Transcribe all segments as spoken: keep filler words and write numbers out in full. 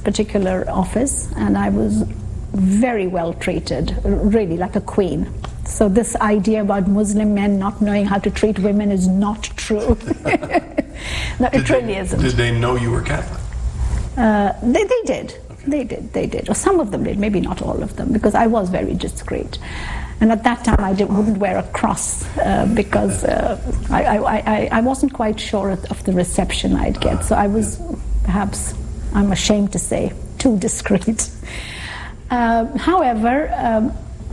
particular office, and I was very well treated, really like a queen. So this idea about Muslim men not knowing how to treat women is not true. No, it did really they, isn't. Did they know you were Catholic? Uh, they, they did. Okay. They did. They did. Or some of them did. Maybe not all of them, because I was very discreet. And at that time, I did, wouldn't wear a cross uh, because uh, I, I, I, I wasn't quite sure of, of the reception I'd get. So I was, perhaps, I'm ashamed to say, too discreet. Uh, however, um,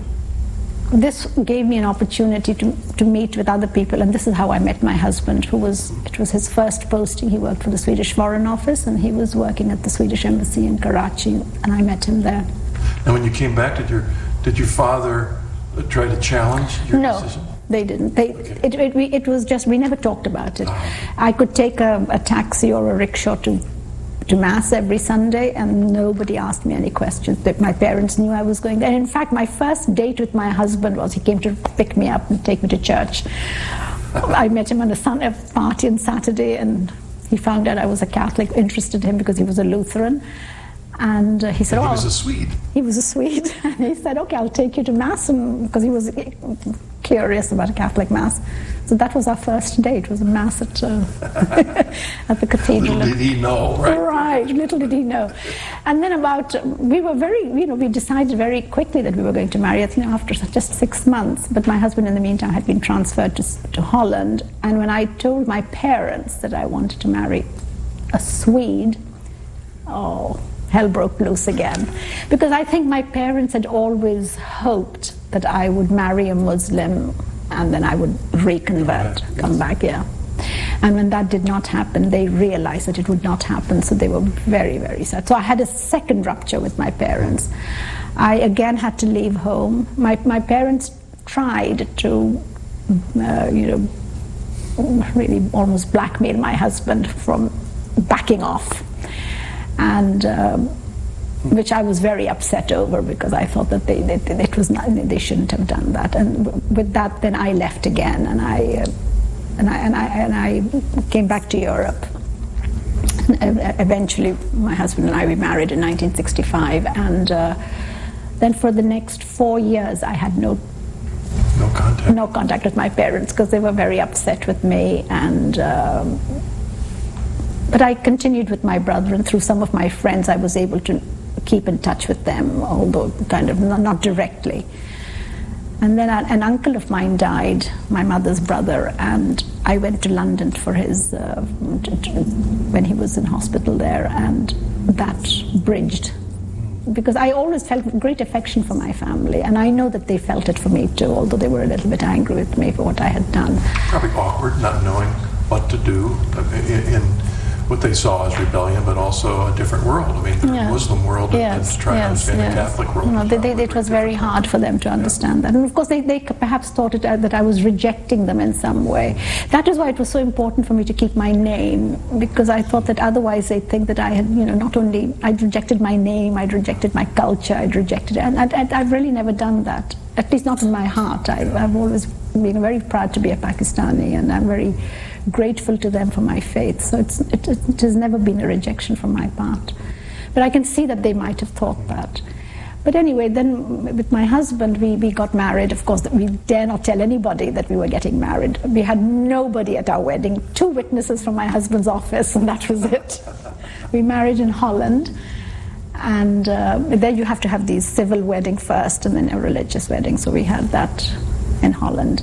this gave me an opportunity to, to meet with other people, and this is how I met my husband, who was, it was his first posting. He worked for the Swedish Foreign Office, and he was working at the Swedish Embassy in Karachi, and I met him there. And when you came back, did your, did your father try to challenge your no, decision? No, they didn't. They, Okay. it, it, we, it was just, we never talked about it. Oh, okay. I could take a, a taxi or a rickshaw to to Mass every Sunday, and nobody asked me any questions. That my parents knew I was going there. And in fact, my first date with my husband was he came to pick me up and take me to church. I met him on a, sun, a party on Saturday, and he found out I was a Catholic, interested him because he was a Lutheran. And uh, he said, And he oh, was a Swede. He was a Swede. And he said, okay, I'll take you to Mass, because he was curious about a Catholic Mass. So that was our first date, was a Mass at, uh, at the cathedral. Little did he know, right? Right, little did he know. And then about, we were very, you know, we decided very quickly that we were going to marry, I think after just six months. But my husband in the meantime had been transferred to, to Holland. And when I told my parents that I wanted to marry a Swede, oh, hell broke loose again. Because I think my parents had always hoped that I would marry a Muslim and then I would reconvert, come back, yeah. And when that did not happen, they realized that it would not happen, so they were very, very sad. So I had a second rupture with my parents. I again had to leave home. My, my parents tried to, uh, you know, really almost blackmail my husband from backing off. And um, which I was very upset over, because I thought that they, they, it was not, they shouldn't have done that. And with that, then I left again, and I, uh, and I, and I, and I came back to Europe. And eventually, my husband and I, we married in nineteen sixty-five, and uh, then for the next four years, I had no No contact. no contact with my parents, because they were very upset with me. And um, but I continued with my brother, and through some of my friends, I was able to keep in touch with them, although kind of not, not directly. And then an uncle of mine died, my mother's brother, and I went to London for his, uh, when he was in hospital there, and that bridged. Because I always felt great affection for my family, and I know that they felt it for me too, although they were a little bit angry with me for what I had done. Probably awkward, not knowing what to do in, in what they saw as rebellion, but also a different world. I mean, the Yeah. Muslim world, Yes, and trying yes, to understand yes. the Catholic world. No, they, they, probably it was very very different. hard for them to understand that. And of course, they, they perhaps thought it, uh, that I was rejecting them in some way. That is why it was so important for me to keep my name, because I thought that otherwise they'd think that I had, you know, not only, I'd rejected my name, I'd rejected my culture, I'd rejected it. And I'd, I'd, I've really never done that, at least not in my heart. I, I've always been very proud to be a Pakistani, and I'm very grateful to them for my faith. So it's, it, it has never been a rejection from my part. But I can see that they might have thought that. But anyway, then with my husband, we, we got married. Of course, we dare not tell anybody that we were getting married. We had nobody at our wedding, two witnesses from my husband's office, and that was it. We married in Holland. And uh, there you have to have these civil wedding first and then a religious wedding. So we had that in Holland.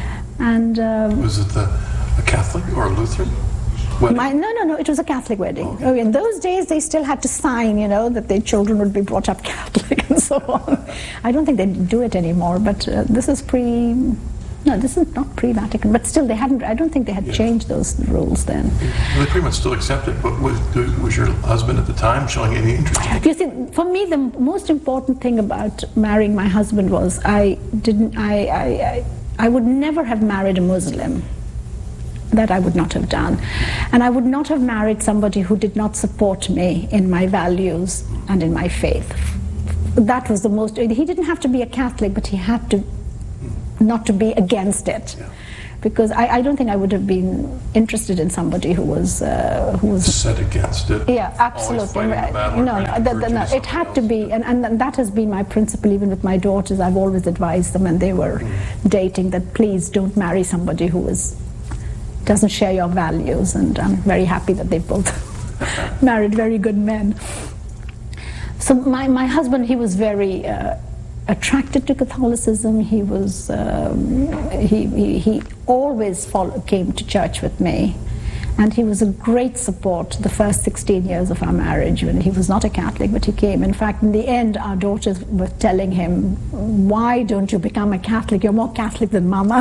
And um, Was it the, a Catholic or a Lutheran wedding? My, no, no, no, it was a Catholic wedding. Okay. Oh, in those days, they still had to sign, you know, that their children would be brought up Catholic and so on. I don't think they do it anymore, but uh, this is pre, no, this is not pre-Vatican, but still they hadn't, I don't think they had Yeah. changed those rules then. Well, they pretty much still accept it, but was, was your husband at the time showing any interest in it? You see, for me, the most important thing about marrying my husband was I didn't, I, I, I, I would never have married a Muslim. That I would not have done. And I would not have married somebody who did not support me in my values and in my faith. That was the most, he didn't have to be a Catholic, but he had to not to be against it. Yeah. because I, I don't think I would have been interested in somebody who was uh, who was set against it. Yeah, absolutely. No, no, no, the, the, no, it had to be, and, and that has been my principle even with my daughters. I've always advised them when they were mm. dating that please don't marry somebody who is doesn't share your values, and I'm very happy that they both married very good men. So my, my husband, he was very uh, attracted to Catholicism. He was um, he, he, he always follow, came to church with me, and he was a great support the first sixteen years of our marriage when he was not a Catholic, but he came. In fact, in the end, our daughters were telling him, why don't you become a Catholic? You're more Catholic than Mama.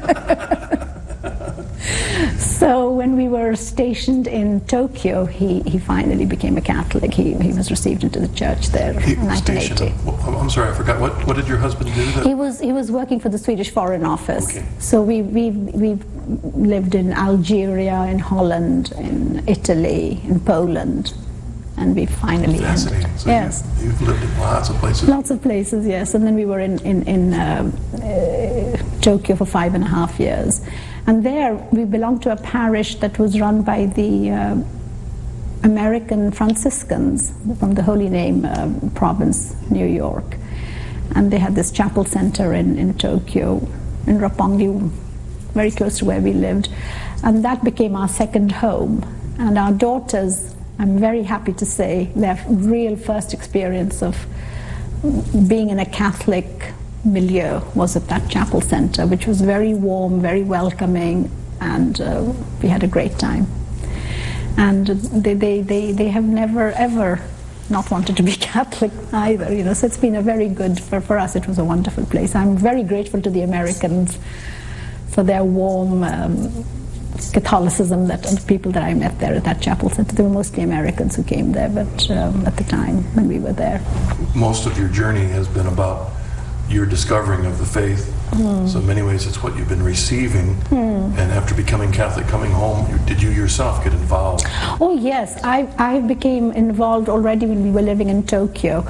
So when we were stationed in Tokyo, he, he finally became a Catholic. He, he was received into the church there he in nineteen eighty. I'm sorry, I forgot. What, what did your husband do? That? He was he was working for the Swedish Foreign Office. Okay. So we we we lived in Algeria, in Holland, in Italy, in Poland, and we finally. Fascinating. Ended. So yes. You've, you've lived in lots of places. Lots of places, yes. And then we were in in in uh, uh, Tokyo for five and a half years. And there we belonged to a parish that was run by the uh, American Franciscans from the Holy Name uh, province, New York. And they had this chapel center in, in Tokyo, in Roppongi, very close to where we lived. And that became our second home. And our daughters, I'm very happy to say, their real first experience of being in a Catholic milieu was at that chapel center, which was very warm, very welcoming, and uh, we had a great time. And they, they, they, they have never ever not wanted to be Catholic either, you know, so it's been a very good, for, for us it was a wonderful place. I'm very grateful to the Americans for their warm um, Catholicism, that and the people that I met there at that chapel center. They were mostly Americans who came there, but um, at the time when we were there. Most of your journey has been about your discovering of the faith. Mm. So in many ways it's what you've been receiving, mm. and after becoming Catholic, coming home, you, did you yourself get involved? Oh yes, I, I became involved already when we were living in Tokyo.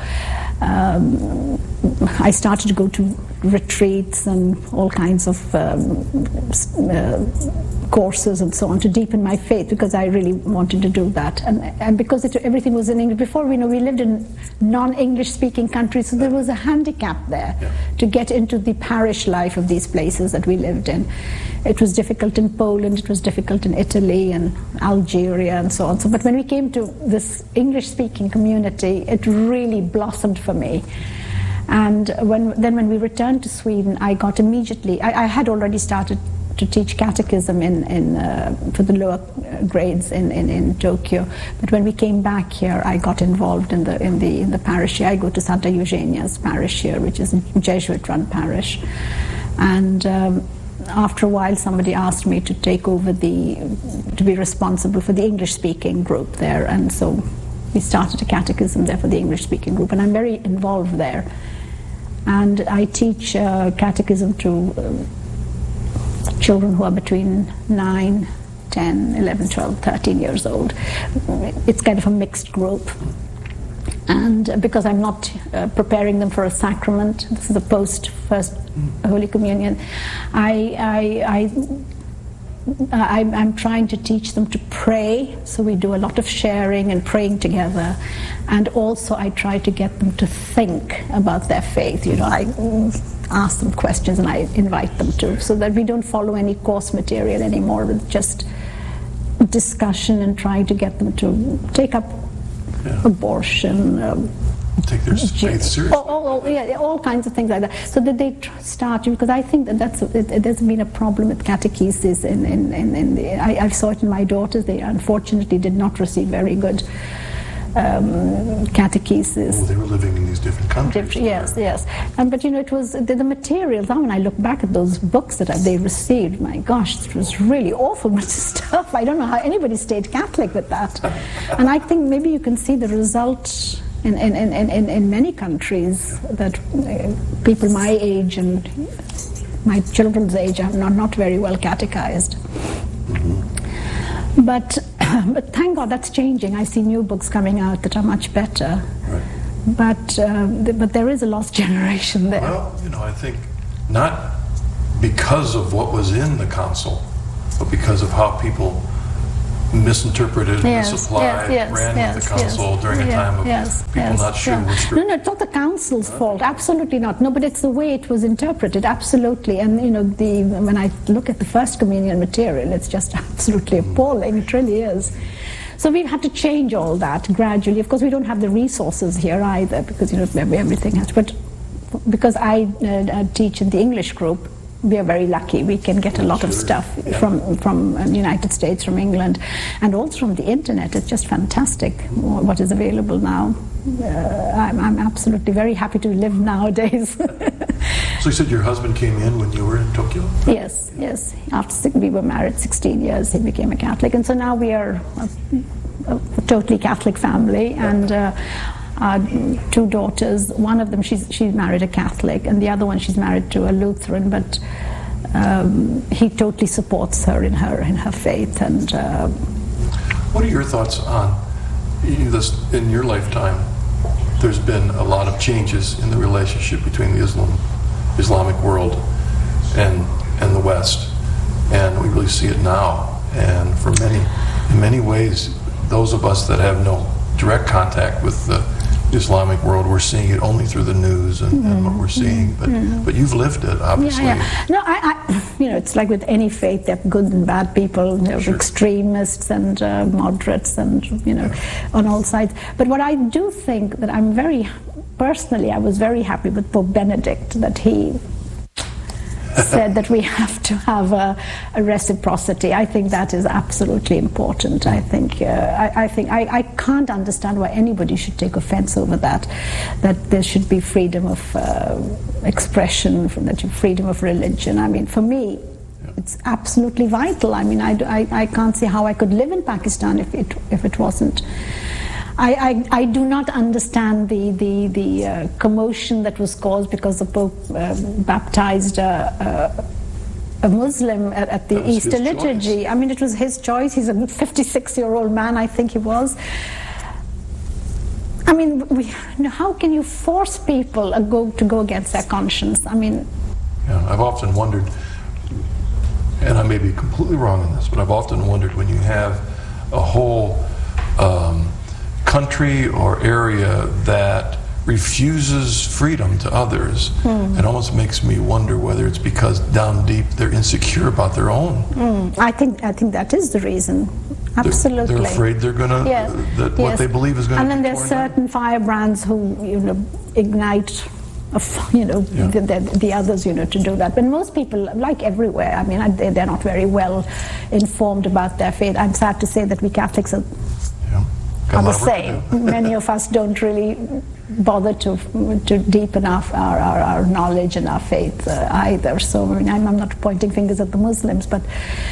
Um, I started to go to retreats and all kinds of um, uh, courses and so on to deepen my faith, because I really wanted to do that, and and because it, everything was in English. Before, we know, we lived in non-English speaking countries, so there was a handicap there yeah. to get into the parish life of these places that we lived in. It was difficult in Poland, it was difficult in Italy and Algeria and so on. So, but when we came to this English-speaking community, it really blossomed for me. And when, then when we returned to Sweden, I got immediately, I, I had already started to teach catechism in, in, uh, for the lower grades in, in, in Tokyo. But when we came back here, I got involved in the, in the, in the parish here. I go to Santa Eugenia's parish here, which is a Jesuit-run parish. And um, after a while, somebody asked me to take over the, to be responsible for the English-speaking group there. And so we started a catechism there for the English-speaking group. And I'm very involved there. And I teach uh, catechism to uh, children who are between nine, ten, eleven, twelve, thirteen years old. It's kind of a mixed group. And uh, because I'm not uh, preparing them for a sacrament, this is a post-First Holy Communion, I, I, I I, I'm trying to teach them to pray, so we do a lot of sharing and praying together, and also I try to get them to think about their faith. You know, I ask them questions and I invite them to, so that we don't follow any course material anymore, with just discussion and trying to get them to take up yeah. abortion, um, take their faith seriously. Oh, oh, oh, yeah, all kinds of things like that. So that they tr- start, because I think that that's it, it, there's been a problem with catechesis. In, in, in, in the, I, I saw it in my daughters. They unfortunately did not receive very good um, catechesis. Oh, they were living in these different countries. Different, yes, yes. Um, but you know, it was the, the materials. Now, when I look back at those books that they received, my gosh, it was really awful much stuff. I don't know how anybody stayed Catholic with that. And I think maybe you can see the result. In, in, in, in, in many countries, that uh, people my age and my children's age are not, not very well catechized. Mm-hmm. But, but thank God that's changing. I see new books coming out that are much better. Right. But, uh, th- but there is a lost generation there. Well, you know, I think not because of what was in the council, but because of how people misinterpreted, yes, misapplied, yes, yes, ran yes, with the council yes, during a yeah, time of yes, people yes, not sure yeah. which. No, no, it's not the council's fault. Absolutely not. No, but it's the way it was interpreted. Absolutely. And you know, the when I look at the First Communion material, it's just absolutely appalling. It really is. So we've had to change all that gradually. Of course, we don't have the resources here either, because you know everything has. But because I uh, teach in the English group, we are very lucky. We can get a lot of stuff from from the United States, from England, and also from the internet. It's just fantastic what is available now. Uh, I'm, I'm absolutely very happy to live nowadays. So you said your husband came in when you were in Tokyo? Yes, yes. After six, we were married sixteen years, he became a Catholic, and so now we are a, a, a totally Catholic family, and. Uh, Uh, two daughters. One of them, she's she's married a Catholic, and the other one, she's married to a Lutheran. But um, he totally supports her in her in her faith. And uh, what are your thoughts on this in your lifetime? There's been a lot of changes in the relationship between the Islam Islamic world and and the West, and we really see it now. And for many, in many ways, those of us that have no direct contact with the Islamic world, we're seeing it only through the news and, mm-hmm. and what we're seeing, but mm-hmm. but you've lived it, obviously. Yeah, yeah. No, I, I, you know, it's like with any faith, there are good and bad people, there are sure. extremists and uh, moderates, and you know, yeah. on all sides. But what I do think that I'm very, personally, I was very happy with Pope Benedict, that he said that we have to have a, a reciprocity. I think that is absolutely important. I think uh, I, I think I, I can't understand why anybody should take offense over that. That there should be freedom of uh, expression, that you freedom of religion. I mean, for me, yeah. it's absolutely vital. I mean, I, I, I can't see how I could live in Pakistan if it if it wasn't. I, I, I do not understand the the, the uh, commotion that was caused because the Pope uh, baptized a, a, a Muslim at, at the Easter liturgy. Choice. I mean, it was his choice. He's a fifty-six-year-old man, I think he was. I mean, we, you know, how can you force people uh, go, to go against their conscience? I mean... Yeah, I've often wondered, and I may be completely wrong in this, but I've often wondered when you have a whole... Um, country or area that refuses freedom to others, mm. it almost makes me wonder whether it's because down deep they're insecure about their own. Mm. I think I think that is the reason. Absolutely. They're, they're afraid they're going to, yes. that yes. what they believe is going to be And then there's certain down. firebrands who, you know, ignite Of, you know, yeah. the, the, the others, you know, to do that. But most people, like everywhere, I mean, I, they're not very well informed about their faith. I'm sad to say that we Catholics are, yeah. are the same. Many of us don't really bother to to deepen our, our, our, our knowledge and our faith uh, either. So, I mean, I'm, I'm not pointing fingers at the Muslims, but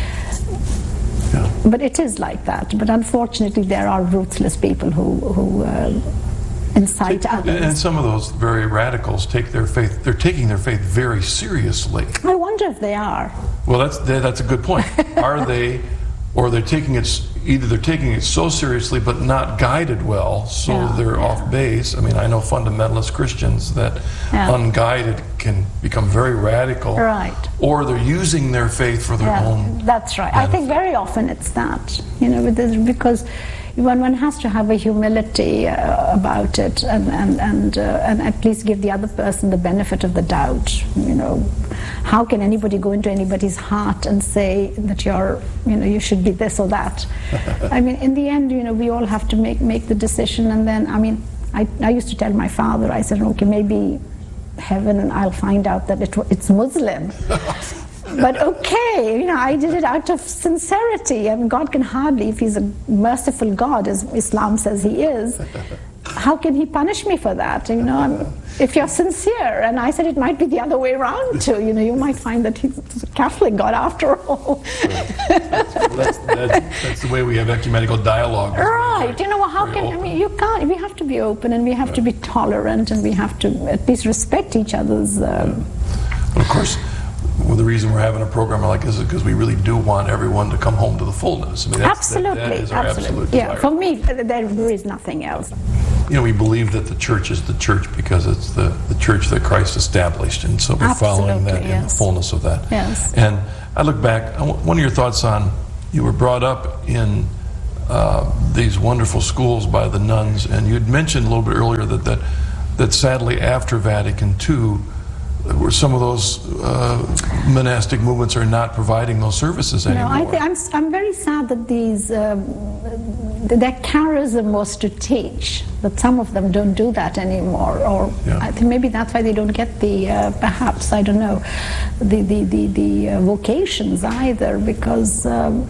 yeah. but it is like that. But unfortunately, there are ruthless people who... who uh, incite others. And some of those very radicals take their faith, they're taking their faith very seriously. I wonder if they are. Well, that's that's a good point. Are they, or they're taking it, either they're taking it so seriously but not guided well, so yeah, they're yeah. off base. I mean, I know fundamentalist Christians that yeah. unguided can become very radical. Right. Or they're using their faith for their yeah, own That's right. benefit. I think very often it's that, you know, because one, one has to have a humility uh, about it, and and and, uh, and at least give the other person the benefit of the doubt. You know, how can anybody go into anybody's heart and say that you're, you know, you should be this or that? I mean, in the end, you know, we all have to make make the decision. And then, I mean, I I used to tell my father, I said, okay, maybe heaven, and I'll find out that it it's Muslim. But okay, you know, I did it out of sincerity. I mean, God can hardly, if he's a merciful God, as Islam says he is, how can he punish me for that? You know, I'm, if you're sincere. And I said it might be the other way around too. You know, you might find that he's a Catholic God after all. that's, that's, that's, that's the way we have ecumenical dialogue. Right. You know, well, how Very can, open. I mean, you can't, we have to be open, and we have to be tolerant, and we have to at least respect each other's... Um, But of course, well, the reason we're having a program like this is because we really do want everyone to come home to the fullness. I mean, that's, absolutely, that, that is our absolutely. absolute Yeah, desire. for me, there, there is nothing else. You know, we believe that the church is the church because it's the, the church that Christ established, and so we're Absolutely, following that in the yes. fullness of that. Yes. And I look back, I want- one of your thoughts on, you were brought up in uh, these wonderful schools by the nuns, and you'd mentioned a little bit earlier that, that, that sadly after Vatican Two, where some of those uh, monastic movements are not providing those services anymore. No, I think I'm, I'm very sad that these um, their charism was to teach, that some of them don't do that anymore, or Yeah. I think maybe that's why they don't get the uh, perhaps I don't know the the the, the uh, vocations either, because um,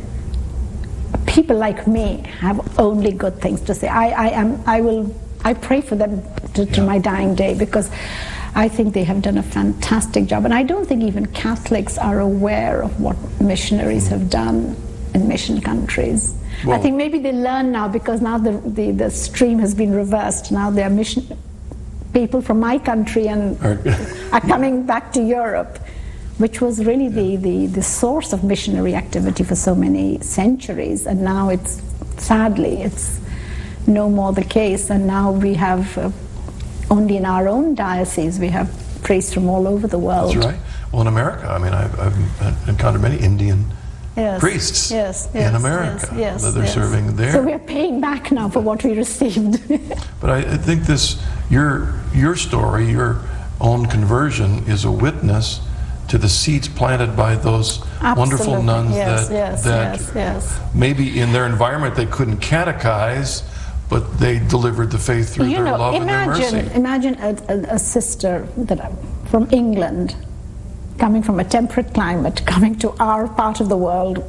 people like me have only good things to say. I, I am I will I pray for them to, to Yeah. my dying day, because I think they have done a fantastic job, and I don't think even Catholics are aware of what missionaries have done in mission countries. Well- I think maybe they learn now, because now the, the, the stream has been reversed. Now there are mission people from my country and Are- are coming back to Europe, which was really the, the, the source of missionary activity for so many centuries, and now it's, sadly, it's no more the case, and now we have uh, only in our own diocese we have priests from all over the world. That's right. Well, in America, I mean, I've, I've encountered many Indian Yes. priests yes, yes, in America yes, yes, that they're yes. serving there. So we're paying back now for what we received. But I, I think this, your your story, your own conversion, is a witness to the seeds planted by those wonderful Absolutely. nuns Yes, that yes, that yes, yes. maybe in their environment they couldn't catechize, but they delivered the faith through You their know, love and their imagine, mercy. imagine a, a, a sister that from England, coming from a temperate climate, coming to our part of the world,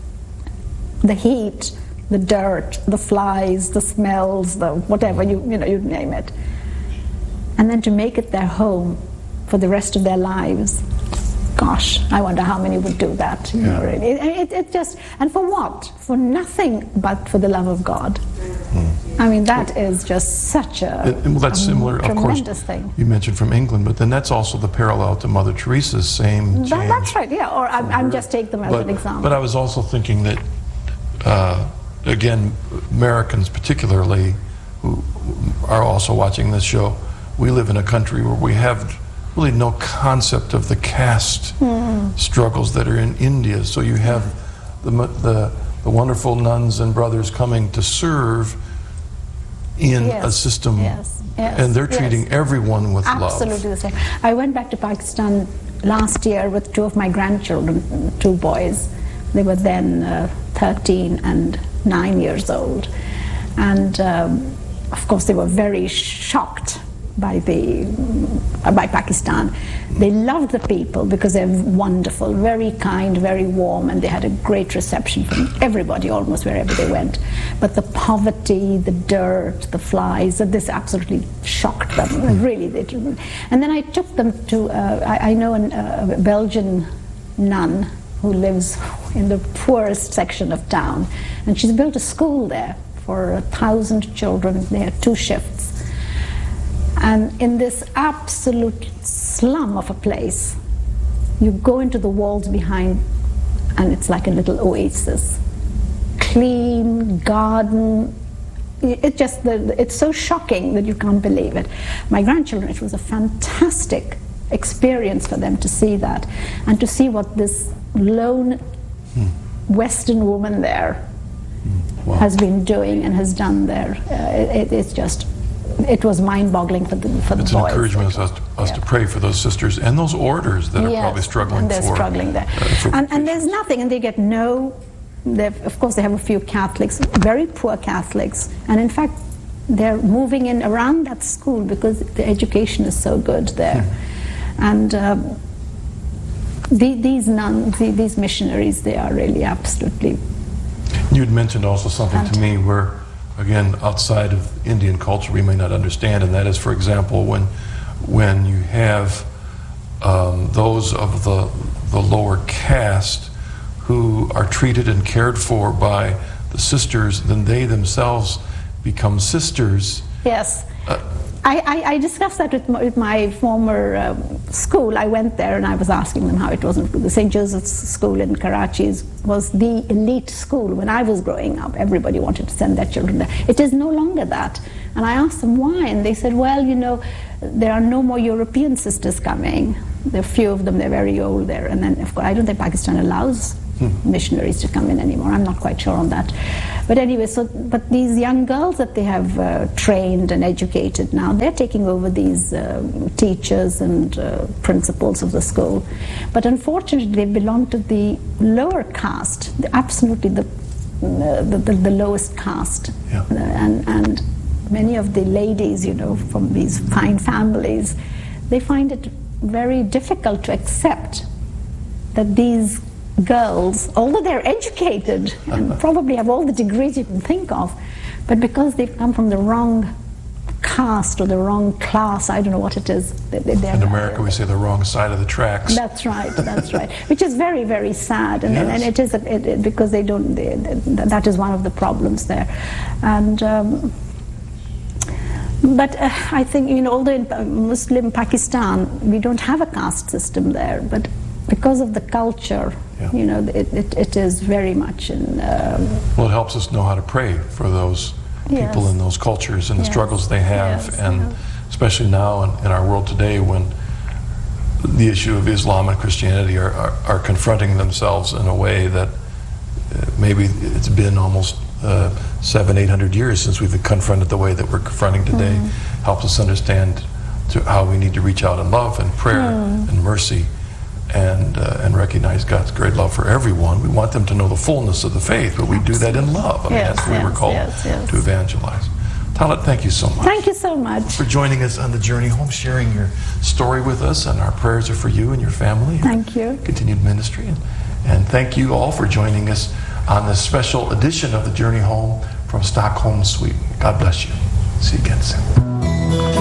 the heat, the dirt, the flies, the smells, the whatever, you, you know, you name it. And then to make it their home for the rest of their lives. Gosh, I wonder how many would do that. You Yeah. know, really. It, it, it just, and for what? For nothing but for the love of God. I mean, that is just such a, And, and well, that's a similar, of course. tremendous thing. You mentioned from England, but then that's also the parallel to Mother Teresa's same change. That, that's right, yeah, or I'm, I'm just taking them as But, an example. but I was also thinking that, uh, again, Americans particularly, who are also watching this show, we live in a country where we have really no concept of the caste Hmm. struggles that are in India. So you have the, the, the wonderful nuns and brothers coming to serve in Yes, a system, yes, yes, and they're yes. treating everyone with love. Absolutely the same. I went back to Pakistan last year with two of my grandchildren, two boys. They were then uh, thirteen and nine years old. And um, of course they were very shocked by the uh, by Pakistan. They loved the people because they're wonderful, very kind, very warm, and they had a great reception from everybody almost wherever they went. But the poverty, the dirt, the flies, this absolutely shocked them. Really, they did. And then I took them to uh, I, I know an, uh, a Belgian nun who lives in the poorest section of town, and she's built a school there for a thousand children. They had two shifts. And in this absolute slum of a place, you go into the walls behind, and it's like a little oasis. Clean garden. It just, it's so shocking that you can't believe it. My grandchildren, it was a fantastic experience for them to see that, and to see what this lone hmm. Western woman there hmm. wow. has been doing and has done there. Uh, it, it's just, it was mind-boggling for the for the it's boys. It's an encouragement us, to, us yeah. to pray for those sisters and those orders that yes, are probably struggling and they're for, struggling there. Uh, for and, and there's nothing, and they get no. Of course, they have a few Catholics, very poor Catholics, and in fact, they're moving in around that school because the education is so good there. Hmm. And um, the, these nuns, the, these missionaries, they are really absolutely. You'd mentioned also something fantastic. To me where, again, outside of Indian culture, we may not understand, and that is, for example, when when you have um, those of the the lower caste who are treated and cared for by the sisters, then they themselves become sisters. Yes. Uh, I, I, I discussed that with my, with my former uh, school, I went there and I was asking them how it was. The Saint Joseph's School in Karachi is, was the elite school. When I was growing up, everybody wanted to send their children there. It is no longer that. And I asked them why, and they said, well, you know, there are no more European sisters coming. There are few of them, they're very old there. And then, of course, I don't think Pakistan allows missionaries to come in anymore. I'm not quite sure on that. But anyway, so, but these young girls that they have uh, trained and educated now, they're taking over these uh, teachers and uh, principals of the school. But unfortunately, they belong to the lower caste, the, absolutely the, uh, the, the, the lowest caste. Yeah. Uh, and, and many of the ladies, you know, from these fine families, they find it very difficult to accept that these girls, although they're educated and probably have all the degrees you can think of, but because they've come from the wrong caste or the wrong class, I don't know what it is. They, in America, we say the wrong side of the tracks. That's right, that's right. Which is very, very sad, and, Yes. and it is a, it, it, because they don't. They, that is one of the problems there, and. Um, But uh, I think, you know, although in Muslim Pakistan, we don't have a caste system there, but because of the culture, Yeah. you know, it, it, it is very much in... Um, Well, it helps us know how to pray for those people Yes. in those cultures and the Yes. struggles they have, Yes, and yeah. especially now in, in our world today when the issue of Islam and Christianity are, are, are confronting themselves in a way that uh, maybe it's been almost uh, seven, eight hundred years since we've confronted the way that we're confronting today. Mm-hmm. Helps us understand to how we need to reach out in love and prayer Mm. and mercy, and uh, and recognize God's great love for everyone. We want them to know the fullness of the faith, but we do that in love. I mean, Yes, that's what we were yes, called yes, yes. to evangelize. Talat, thank you so much Thank you so much. for joining us on the journey home, sharing your story with us, and our prayers are for you and your family. and Thank you. Continued ministry. And, and thank you all for joining us on this special edition of the Journey Home from Stockholm, Sweden. God bless you. See you again soon.